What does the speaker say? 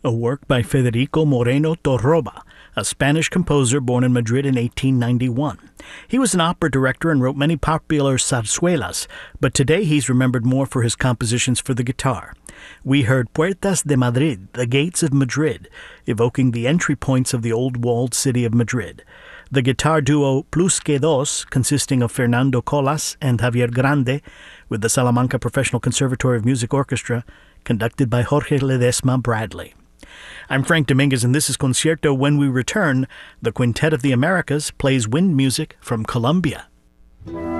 a work by Federico Moreno Torroba, a Spanish composer born in Madrid in 1891. He was an opera director and wrote many popular zarzuelas, but today he's remembered more for his compositions for the guitar. We heard Puertas de Madrid, the Gates of Madrid, evoking the entry points of the old walled city of Madrid. The guitar duo Plus Que Dos, consisting of Fernando Colas and Javier Grande, with the Salamanca Professional Conservatory of Music Orchestra, conducted by Jorge Ledesma Bradley. I'm Frank Dominguez, and this is Concierto. When we return, the Quintet of the Americas plays wind music from Colombia.